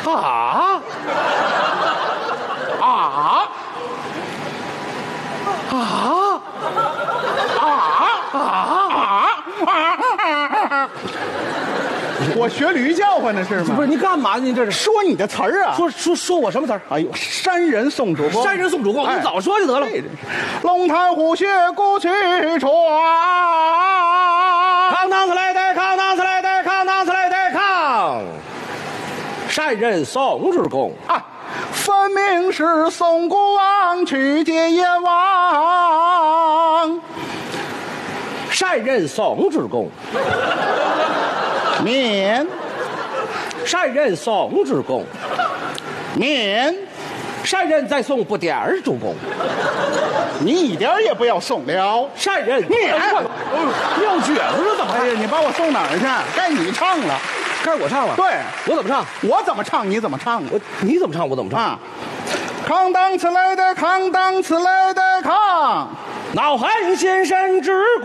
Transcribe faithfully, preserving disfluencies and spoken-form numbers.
啊啊啊啊啊啊！ 我学驴叫唤的是吗？ 不是，你干嘛呢？你这是说你的词儿啊！ 说说说我什么词儿？ 哎呦，山人送主公， 山人送主公， 哎你早说就得了。 龙潭虎穴古去传， 扛当子来得扛当子来得扛当子来得扛，山人送主公啊，分明是宋国王去接燕王， 山人送主公， 免山人送主公， 免， 山人再送不点儿主公， 你一点也不要送了。 山人免， 撂蹶子是怎么哎呀，你把我送哪儿去？该你唱了。 该我唱了？ 对， 我怎么唱？ 我怎么唱你怎么唱我你怎么唱我怎么唱啊？扛当此来的扛当此来的扛， 恼恨先生之